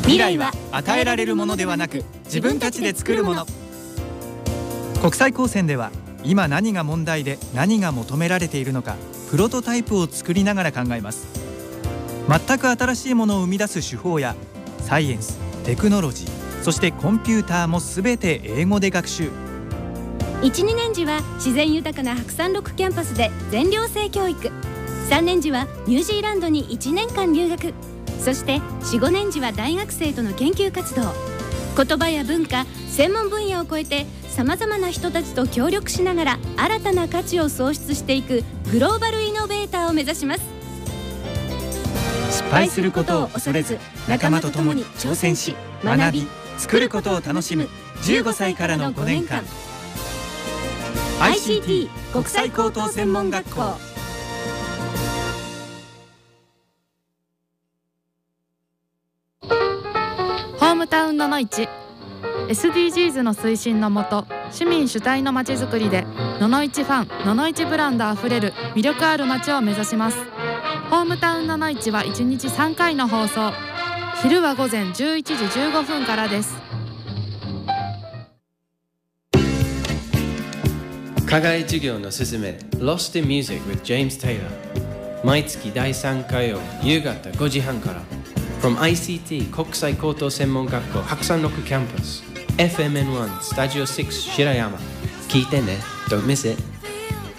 未来は与えられるものではなく自分たちで作るもの。国際高専では今何が問題で何が求められているのか、プロトタイプを作りながら考えます。全く新しいものを生み出す手法やサイエンス、テクノロジー、そしてコンピューターもすべて英語で学習。 1、2年時は自然豊かな白山6キャンパスで全寮制教育、3年時はニュージーランドに1年間留学、そして4、5年時は大学生との研究活動。言葉や文化、専門分野を超えてさまざまな人たちと協力しながら新たな価値を創出していくグローバルイノベーターを目指します。 失敗することを恐れず、仲間と共に挑戦し、学び、作ることを楽しむ15歳からの5年間。 ICT 国際高等専門学校。 ホームタウンののいち SDGs の推進のもと、市民主体のまちづくりでののいちファン、ののいちブランドあふれる魅力ある街を目指します。ホームタウンののいちは1日3回の放送。昼は午前11時15分からです。 課外授業のすすめ Lost in Music with James Taylor、 毎月第3火曜夕方5時半から From ICT 国際高等専門学校白山6キャンパス FMN1 スタジオ6白山。聞いてね、Don't miss it。